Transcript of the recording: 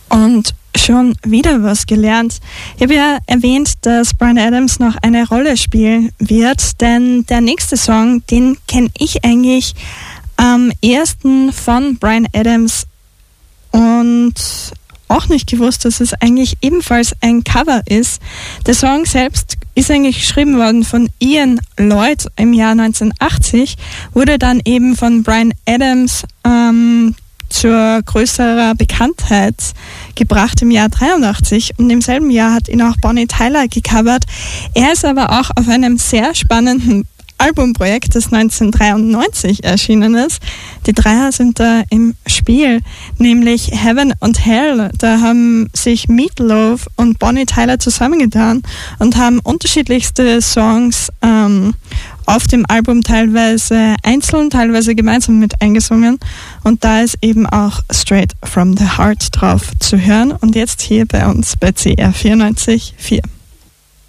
Und schon wieder was gelernt. Ich habe ja erwähnt, dass Bryan Adams noch eine Rolle spielen wird, denn der nächste Song, den kenne ich eigentlich am ersten von Bryan Adams und auch nicht gewusst, dass es eigentlich ebenfalls ein Cover ist. Der Song selbst ist eigentlich geschrieben worden von Ian Lloyd im Jahr 1980, wurde dann eben von Bryan Adams zur größerer Bekanntheit gebracht im Jahr 83 und im selben Jahr hat ihn auch Bonnie Tyler gecovert. Er ist aber auch auf einem sehr spannenden Albumprojekt, das 1993 erschienen ist. Die Dreier sind da im Spiel, nämlich Heaven and Hell. Da haben sich Meatloaf und Bonnie Tyler zusammengetan und haben unterschiedlichste Songs auf dem Album teilweise einzeln, teilweise gemeinsam mit eingesungen. Und da ist eben auch Straight from the Heart drauf zu hören. Und jetzt hier bei uns bei CR 94.4.